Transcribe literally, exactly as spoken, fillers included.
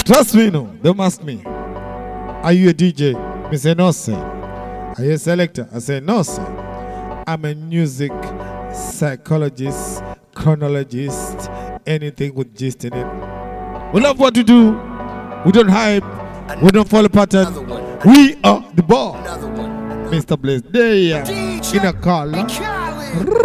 Trust me, no. Don't ask me. Are you a D J? I say no, sir. Are you a selector? I say no, sir. I'm a music psychologist, chronologist, anything with gist in it. We love what to do. We don't hype. We don't follow pattern. We are the ball. Mister Blaze. There, in a car.